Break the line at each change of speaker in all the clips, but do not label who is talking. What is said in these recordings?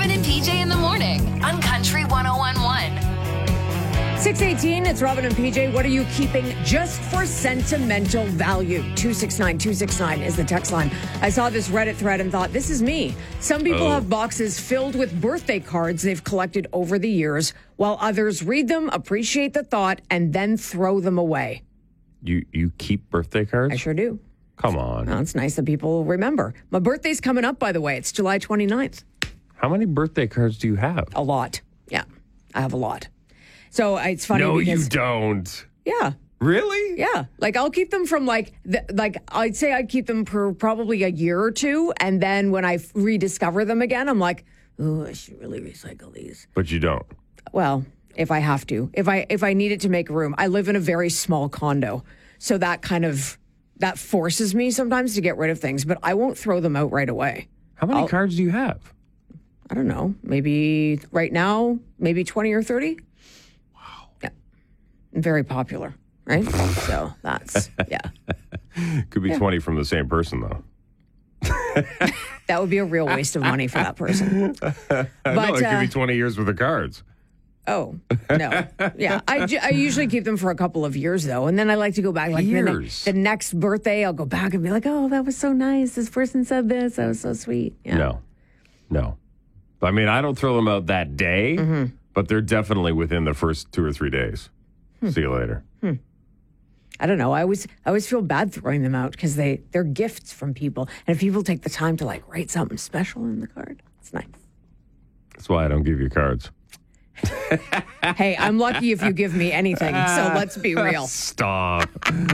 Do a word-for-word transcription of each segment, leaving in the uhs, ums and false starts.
Robin and P J in the morning on Country one oh one point one.
six eighteen, it's Robin and P J. What are you keeping just for sentimental value? two six nine two six nine is the text line. I saw this Reddit thread and thought, this is me. Some people
Oh.
have boxes filled with birthday cards they've collected over the years, while others read them, appreciate the thought, and then throw them away.
You you keep birthday cards?
I sure do.
Come on.
Well, it's nice that people remember. My birthday's coming up, by the way. It's July twenty-ninth.
How many birthday cards do you have?
A lot. Yeah, I have a lot. So uh, it's funny
No,
because...
you don't.
Yeah.
Really?
Yeah, like I'll keep them from like, the, like I'd say I'd keep them for probably a year or two. And then when I rediscover them again, I'm like, oh, I should really recycle these.
But you don't.
Well, if I have to, if I if I need it to make room. I live in a very small condo. So that kind of, that forces me sometimes to get rid of things, but I won't throw them out right away.
How many
I'll-
cards do you have?
I don't know, maybe right now, maybe twenty or thirty. Wow. Yeah. Very popular, right? So that's, yeah.
Could be twenty from the same person, though.
That would be a real waste of money for that person.
no,
But,
it could
uh,
be twenty years worth of cards.
Oh, no. Yeah. I, ju- I usually keep them for a couple of years, though. And then I like to go back. Like the, ne-
Years?
the next birthday, I'll go back and be like, oh, that was so nice. This person said this. That was so sweet. Yeah.
No. No. I mean, I don't throw them out that day,
Mm-hmm.
but they're definitely within the first two or three days.
Hmm.
See you later.
I don't know. I always, I always feel bad throwing them out because they, they're gifts from people. And if people take the time to like write something special in the card, it's nice.
That's why I don't give you cards.
Hey, I'm lucky if you give me anything. So let's be real.
Stop.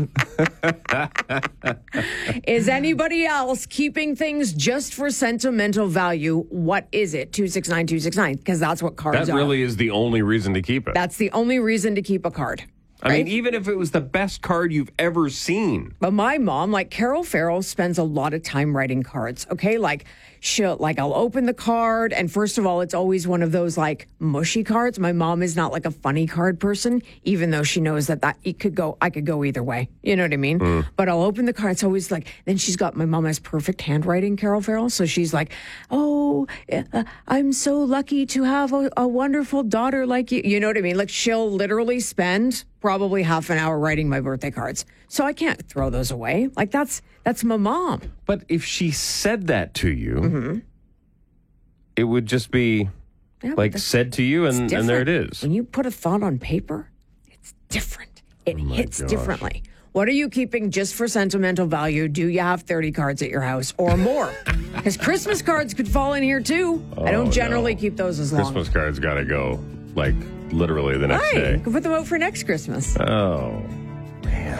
Is anybody else keeping things just for sentimental value? What is it? two six nine two six nine, because that's what cards
That
are.
really is the only reason to keep it.
That's the only reason to keep a card.
I
right?
mean, even if it was the best card you've ever seen.
But my mom, like Carol Farrell, spends a lot of time writing cards. Okay, like she'll like I'll open the card, and first of all, it's always one of those like mushy cards. My mom is not like a funny card person, even though she knows that that it could go. I could go either way. You know what I mean?
Mm.
But I'll open the card. It's always like. Then she's got my mom has perfect handwriting, Carol Farrell. So she's like, "Oh, uh, I'm so lucky to have a, a wonderful daughter like you." You know what I mean? Like she'll literally spend probably half an hour writing my birthday cards. So I can't throw those away. Like that's that's my mom.
But if she said that to you,
Mm-hmm.
it would just be
Yeah, but
like
that's-
said to you,
it's
and, and there it
different.
is.
When you put a thought on paper, it's different. It
Oh my
hits
gosh.
differently. What are you keeping just for sentimental value? Do you have thirty cards at your house or more? Because Christmas cards could fall in here too. I
Oh,
don't generally
no.
keep those as long.
Christmas cards got to go, like literally the next
Right.
day.
You can put them out for next Christmas.
Oh.